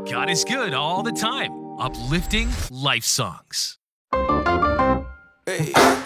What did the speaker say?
God is good all the time. Uplifting life songs. Hey.